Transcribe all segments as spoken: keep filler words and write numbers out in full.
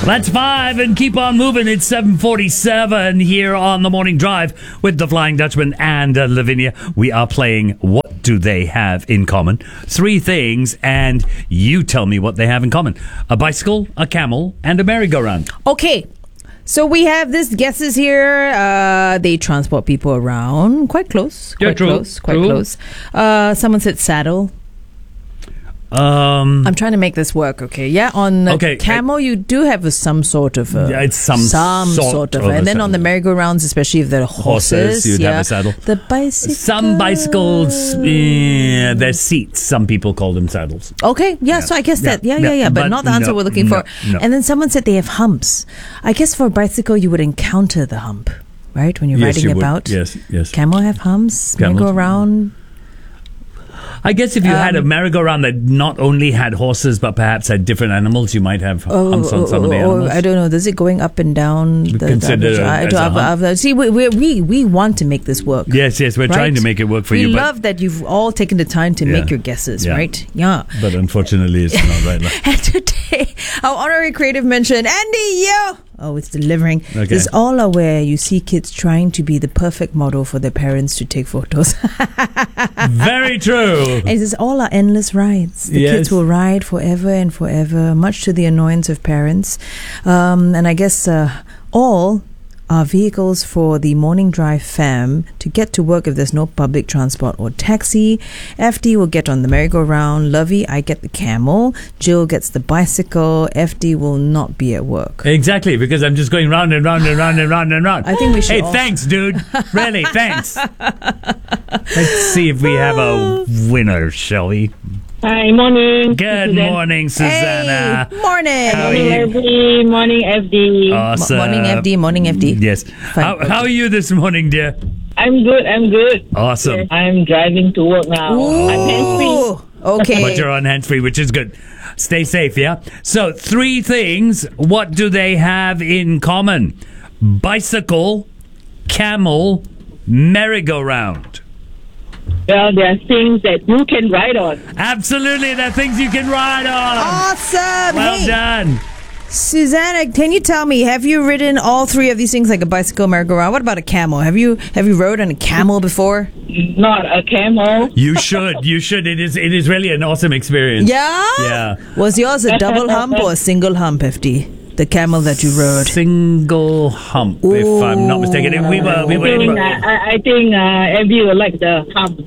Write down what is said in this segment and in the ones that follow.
Let's vibe and keep on moving. It's seven forty-seven here on the Morning Drive with the Flying Dutchman and uh, Lavinia. We are playing What Do They Have in Common? Three things, and you tell me what they have in common. A bicycle, a camel, and a merry-go-round. Okay. So we have this guesses here. Uh, they transport people around. Quite close. Quite Yeah, true, close. Quite true. close. Uh, someone said saddle. Um, I'm trying to make this work, okay? Yeah, on the Okay, camel, you do have a, some sort of a, Yeah, it's some some sort sort of, of a and then on the saddle. merry-go-rounds, especially if they're horses, Horses, you'd yeah, have a saddle. The bicycle. some bicycles, yeah, they're seats. Some people call them saddles. Okay, yeah, so I guess Yeah, that, yeah, yeah, yeah, yeah, but, but not the answer no, we're looking no, for. no. And then someone said they have humps. I guess for a bicycle, you would encounter the hump, right? When you're Yes, riding you would. about. Yes, yes. Camel have humps. Camels. Merry-go-round. I guess if you had a Um, merry-go-round that not only had horses but perhaps had different animals, you might have Oh, humps on some oh, of the oh, animals. I don't know. Does it going up and down? The, Consider the, it I as don't- a I've- hump? I've- see, we, we we we want to make this work. Yes, yes, we're trying Right? to make it work for we you, love that you've all taken the time to Yeah. make your guesses, Yeah. right? Yeah. but but unfortunately, it's not right. Like, And today, our honorary creative mention, Andy Yo. Oh, it's delivering. Okay. This all are where you see kids trying to be the perfect model for their parents to take photos. very true. And it's all our endless rides. The Yes. kids will ride forever and forever, much to the annoyance of parents. Um, and I guess uh, all are vehicles for the Morning Drive fam to get to work if there's no public transport or taxi. F D will get on the merry-go-round. Lovey, I get the camel. Jill gets the bicycle. F D will not be at work. Exactly, because I'm just going round and round and round and round and round. I think we should Hey, all- thanks, dude. Really, thanks. Let's see if we have a winner, shall we? Hi, morning. Good Suzanne. morning, Susanna. Hey, morning. How are Morning, you? F D. Morning, F D. Awesome. Morning, F D. Morning, F D. Yes. Fine, How, okay. how are you this morning, dear? I'm good. I'm good. Awesome. Yes, I'm driving to work now. I'm hands-free. Ooh, okay. But you're on hands-free, which is good. Stay safe, yeah? So, three things. What do they have in common? Bicycle, camel, merry-go-round. Well, there are things that you can ride on. Absolutely, they're things you can ride on. Awesome. Well hey, done. Susanna, can you tell me, have you ridden all three of these things like a bicycle, merry-go-round? What about a camel? Have you have you rode on a camel before? Not a camel. You should. You should. It is. It is really an awesome experience. Yeah? Yeah. Was yours a double hump or a single hump, F D? The camel that you rode. Single hump, if I'm not mistaken. We were. We I were. think, In, uh, I, I think uh, F D will like the hump.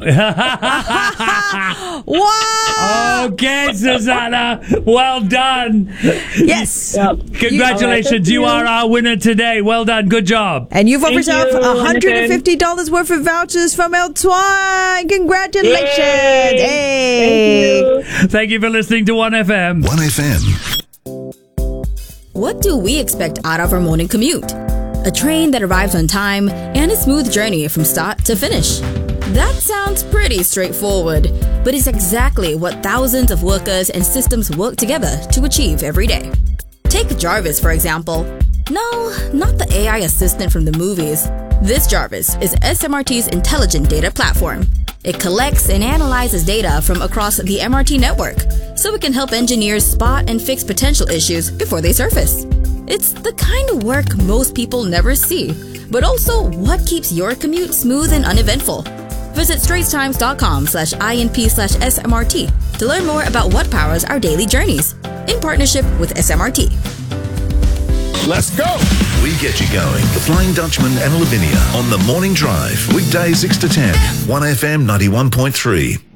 Wow! okay, Susanna. Well done. Yes. Yep. Congratulations. You are our winner today. Well done. Good job. And you've offered Thank yourself you, one hundred fifty dollars worth of vouchers from El Twine. Congratulations. Yay. Hey. Thank you. Thank you for listening to one F M. one F M. What do we expect out of our morning commute? A train that arrives on time and a smooth journey from start to finish. That sounds pretty straightforward, but it's exactly what thousands of workers and systems work together to achieve every day. Take Jarvis, for example. No, not the A I assistant from the movies. This Jarvis is S M R T's intelligent data platform. It collects and analyzes data from across the M R T network, so it can help engineers spot and fix potential issues before they surface. It's the kind of work most people never see, but also what keeps your commute smooth and uneventful. Visit straitstimes.com slash INP slash SMRT to learn more about what powers our daily journeys, in partnership with S M R T. Let's go. We get you going. The Flying Dutchman and Lavinia on the Morning Drive. Weekdays six to ten. one F M ninety-one point three.